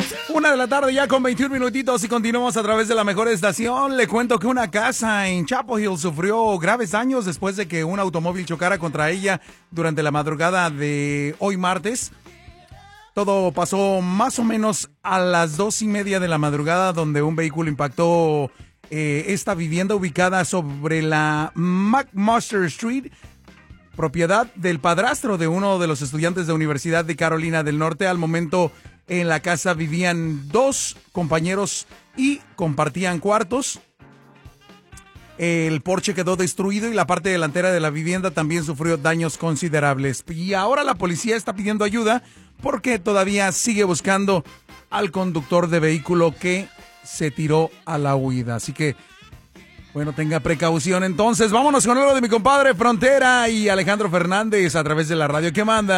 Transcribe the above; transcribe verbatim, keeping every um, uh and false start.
Una de la tarde ya con veintiún minutitos y continuamos a través de la mejor estación. Le cuento que una casa en Chapel Hill sufrió graves daños después de que un automóvil chocara contra ella durante la madrugada de hoy martes. Todo pasó más o menos a las dos y media de la madrugada, donde un vehículo impactó eh, esta vivienda ubicada sobre la McMaster Street, propiedad del padrastro de uno de los estudiantes de Universidad de Carolina del Norte. Al momento, en la casa vivían dos compañeros y compartían cuartos. El porche quedó destruido y la parte delantera de la vivienda también sufrió daños considerables. Y ahora la policía está pidiendo ayuda porque todavía sigue buscando al conductor de vehículo que se tiró a la huida. Así que, bueno, tenga precaución. Entonces, vámonos con lo de mi compadre Frontera y Alejandro Fernández a través de la radio. ¿Qué manda?